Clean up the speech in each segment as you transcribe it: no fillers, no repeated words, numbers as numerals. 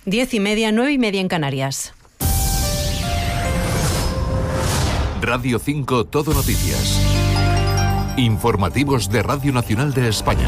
10:30, 9:30 en Canarias. Radio 5 Todo Noticias. Informativos de Radio Nacional de España.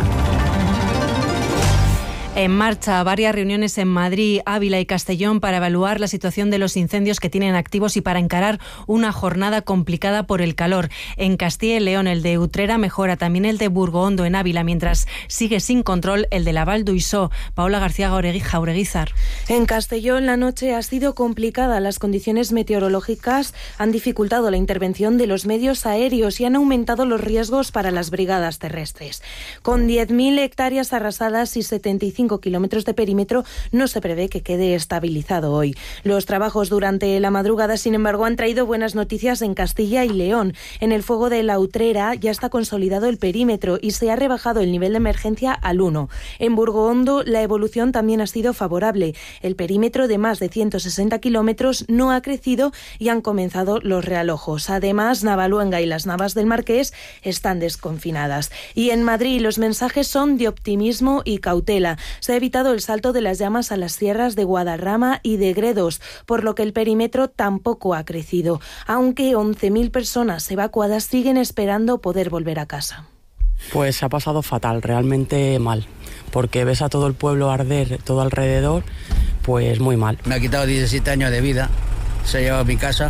En marcha varias reuniones en Madrid, Ávila y Castellón para evaluar la situación de los incendios que tienen activos y para encarar una jornada complicada por el calor. En Castilla y León, el de Utrera mejora, también el de Burgoondo en Ávila, mientras sigue sin control el de la Val d'Uixó. Paola García Jaureguizar. En Castellón, la noche ha sido complicada. Las condiciones meteorológicas han dificultado la intervención de los medios aéreos y han aumentado los riesgos para las brigadas terrestres. Con 10.000 hectáreas arrasadas y 75 kilómetros de perímetro, no se prevé que quede estabilizado hoy. Los trabajos durante la madrugada, sin embargo, han traído buenas noticias en Castilla y León. En el fuego de la Utrera ya está consolidado el perímetro y se ha rebajado el nivel de emergencia al 1. En Burgoondo la evolución también ha sido favorable. El perímetro de más de 160 kilómetros no ha crecido y han comenzado los realojos. Además, Navaluenga y las Navas del Marqués están desconfinadas. Y en Madrid los mensajes son de optimismo y cautela. Se ha evitado el salto de las llamas a las sierras de Guadarrama y de Gredos, por lo que el perímetro tampoco ha crecido, aunque 11.000 personas evacuadas siguen esperando poder volver a casa. Pues se ha pasado fatal, realmente mal, porque ves a todo el pueblo arder, todo alrededor, pues muy mal. Me ha quitado 17 años de vida, se ha llevado a mi casa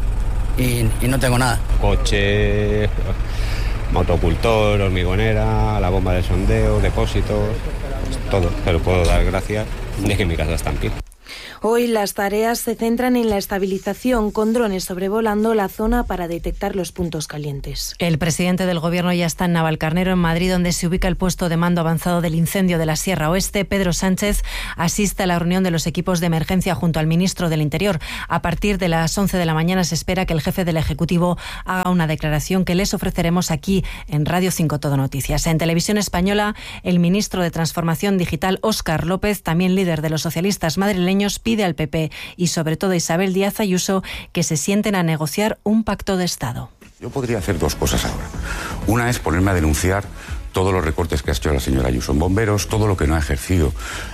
y no tengo nada. Coche, motocultor, hormigonera, la bomba de sondeo, depósitos, pues todo. Pero puedo dar gracias de que mi casa está en pie. Hoy las tareas se centran en la estabilización, con drones sobrevolando la zona para detectar los puntos calientes. El presidente del Gobierno ya está en Navalcarnero, en Madrid, donde se ubica el puesto de mando avanzado del incendio de la Sierra Oeste. Pedro Sánchez asiste a la reunión de los equipos de emergencia junto al ministro del Interior. A partir de las 11 de la mañana se espera que el jefe del Ejecutivo haga una declaración que les ofreceremos aquí en Radio 5 Todo Noticias. En Televisión Española, el ministro de Transformación Digital, Óscar López, también líder de los socialistas madrileños, pide al PP y sobre todo a Isabel Díaz Ayuso que se sienten a negociar un pacto de Estado. Yo podría hacer dos cosas ahora. Una es ponerme a denunciar todos los recortes que ha hecho la señora Ayuso en bomberos, todo lo que no ha ejercido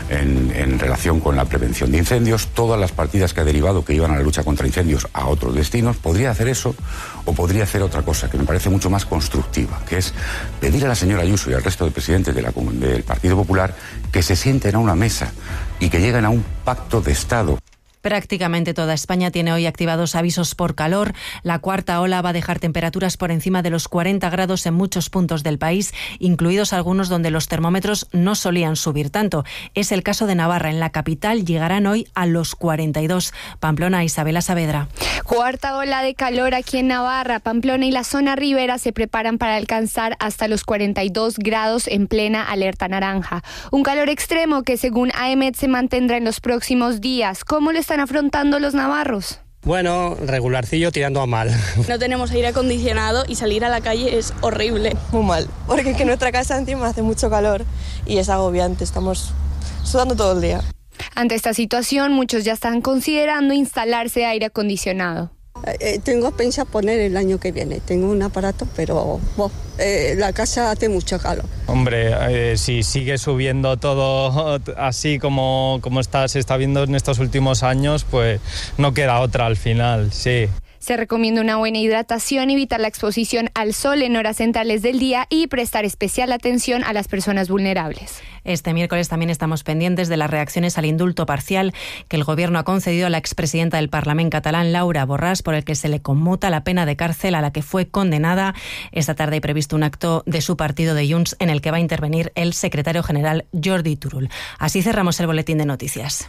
en relación con la prevención de incendios, todas las partidas que ha derivado que iban a la lucha contra incendios a otros destinos. Podría hacer eso o podría hacer otra cosa que me parece mucho más constructiva, que es pedir a la señora Ayuso y al resto de presidentes del Partido Popular que se sienten a una mesa y que lleguen a un pacto de Estado. Prácticamente toda España tiene hoy activados avisos por calor. La cuarta ola va a dejar temperaturas por encima de los 40 grados en muchos puntos del país, incluidos algunos donde los termómetros no solían subir tanto. Es el caso de Navarra. En la capital llegarán hoy a los 42. Pamplona, Isabela Saavedra. Cuarta ola de calor aquí en Navarra. Pamplona y la zona ribera se preparan para alcanzar hasta los 42 grados en plena alerta naranja. Un calor extremo que según AEMET se mantendrá en los próximos días. ¿Cómo lo están afrontando los navarros? Bueno, regularcillo tirando a mal. No tenemos aire acondicionado y salir a la calle es horrible. Muy mal, porque es que nuestra casa encima hace mucho calor y es agobiante, estamos sudando todo el día. Ante esta situación, muchos ya están considerando instalarse aire acondicionado. Tengo pensado poner el año que viene. Tengo un aparato, pero la casa hace mucho calor. Hombre, si sigue subiendo todo así como se está viendo en estos últimos años, pues no queda otra al final, sí. Se recomienda una buena hidratación, evitar la exposición al sol en horas centrales del día y prestar especial atención a las personas vulnerables. Este miércoles también estamos pendientes de las reacciones al indulto parcial que el Gobierno ha concedido a la expresidenta del Parlamento catalán, Laura Borràs, por el que se le conmuta la pena de cárcel a la que fue condenada. Esta tarde hay previsto un acto de su partido de Junts en el que va a intervenir el secretario general Jordi Turull. Así cerramos el boletín de noticias.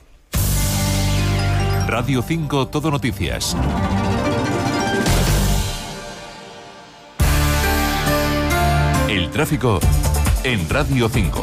Radio 5 Todo Noticias. El tráfico en Radio 5.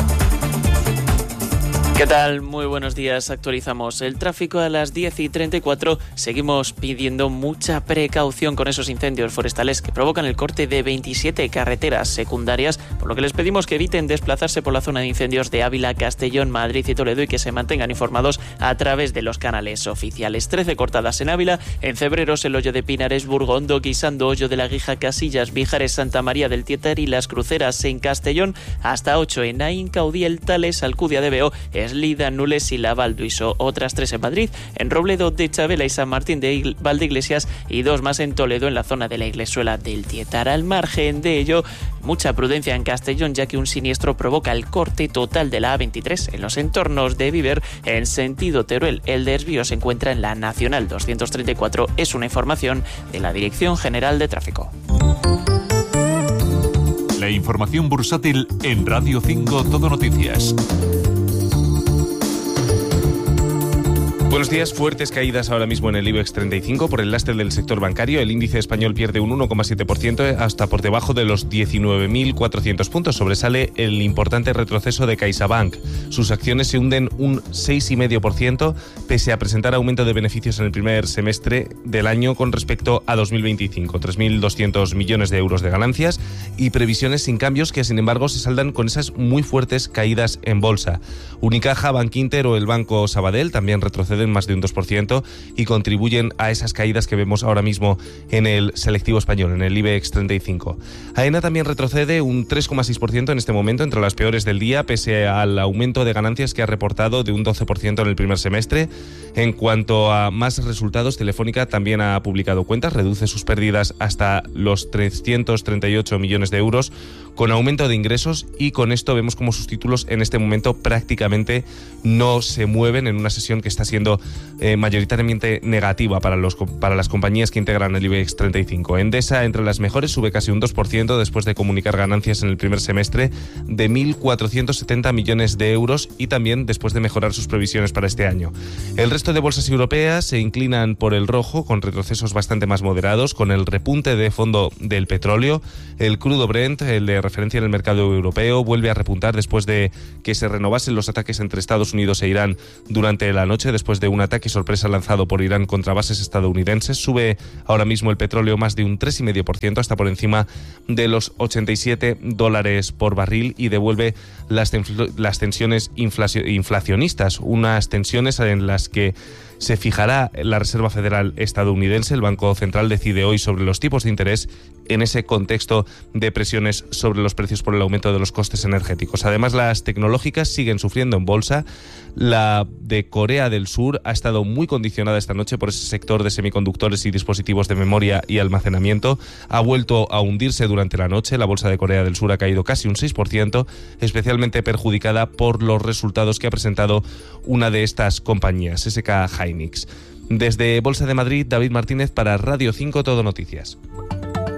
¿Qué tal? Muy buenos días. Actualizamos el tráfico a las 10:34. Seguimos pidiendo mucha precaución con esos incendios forestales que provocan el corte de 27 carreteras secundarias, por lo que les pedimos que eviten desplazarse por la zona de incendios de Ávila, Castellón, Madrid y Toledo y que se mantengan informados a través de los canales oficiales. 13 cortadas en Ávila, en Cebreros, el Hoyo de Pinares, Burgondo, Guisando, Hoyo de la Guija, Casillas, Víjares, Santa María del Tietar y Las Cruceras en Castellón, hasta 8 en Naín, Caudiel, Tales, Alcudia de Veo, Linares, Lida, Nules y La Valduiso. Otras 3 en Madrid, en Robledo de Chabela y San Martín de Valdeiglesias, y 2 más en Toledo, en la zona de la Iglesuela del Tietar. Al margen de ello, mucha prudencia en Castellón, ya que un siniestro provoca el corte total de la A23 en los entornos de Viver en sentido Teruel. El desvío se encuentra en la Nacional 234. Es una información de la Dirección General de Tráfico. La información bursátil en Radio 5 Todo Noticias. Buenos días. Fuertes caídas ahora mismo en el IBEX 35 por el lastre del sector bancario. El índice español pierde un 1,7% hasta por debajo de los 19.400 puntos. Sobresale el importante retroceso de CaixaBank. Sus acciones se hunden un 6,5% pese a presentar aumento de beneficios en el primer semestre del año con respecto a 2025. 3.200 millones de euros de ganancias y previsiones sin cambios que, sin embargo, se saldan con esas muy fuertes caídas en bolsa. Unicaja, Bankinter o el Banco Sabadell también retroceden más de un 2% y contribuyen a esas caídas que vemos ahora mismo en el selectivo español, en el IBEX 35. AENA también retrocede un 3,6% en este momento, entre las peores del día, pese al aumento de ganancias que ha reportado de un 12% en el primer semestre. En cuanto a más resultados, Telefónica también ha publicado cuentas, reduce sus pérdidas hasta los 338 millones de euros, con aumento de ingresos, y con esto vemos como sus títulos en este momento prácticamente no se mueven en una sesión que está siendo mayoritariamente negativa para las compañías que integran el IBEX 35. Endesa, entre las mejores, sube casi un 2% después de comunicar ganancias en el primer semestre de 1.470 millones de euros y también después de mejorar sus previsiones para este año. El resto de bolsas europeas se inclinan por el rojo, con retrocesos bastante más moderados, con el repunte de fondo del petróleo. El crudo Brent, el de referencia en el mercado europeo, vuelve a repuntar después de que se renovasen los ataques entre Estados Unidos e Irán durante la noche, después de un ataque sorpresa lanzado por Irán contra bases estadounidenses. Sube ahora mismo el petróleo más de un 3,5%, hasta por encima de los $87 por barril, y devuelve las tensiones inflacionistas, unas tensiones en las que se fijará la Reserva Federal estadounidense. El Banco Central decide hoy sobre los tipos de interés en ese contexto de presiones sobre los precios por el aumento de los costes energéticos. Además, las tecnológicas siguen sufriendo en bolsa. La de Corea del Sur ha estado muy condicionada esta noche por ese sector de semiconductores y dispositivos de memoria y almacenamiento. Ha vuelto a hundirse durante la noche. La bolsa de Corea del Sur ha caído casi un 6%, especialmente perjudicada por los resultados que ha presentado una de estas compañías, SK Hynix. Desde Bolsa de Madrid, David Martínez para Radio 5 Todo Noticias.